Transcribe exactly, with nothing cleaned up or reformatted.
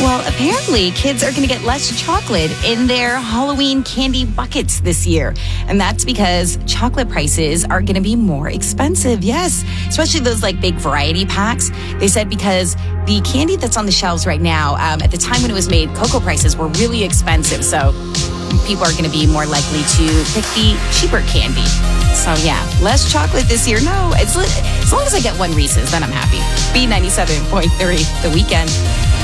Well, apparently kids are going to get less chocolate in their Halloween candy buckets this year. And that's because chocolate prices are going to be more expensive. Yes, especially those like big variety packs. They said because the candy that's on the shelves right now, um, at the time when it was made, cocoa prices were really expensive. So people are going to be more likely to pick the cheaper candy. So yeah, less chocolate this year. No, it's, as long as I get one Reese's, then I'm happy. B ninety-seven point three, The Weekend.